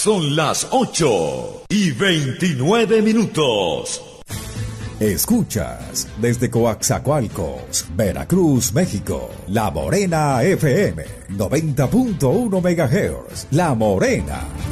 Son las 8:29. Escuchas desde Coaxacualcos, Veracruz, México, La Morena FM, 90.1 MHz. La Morena.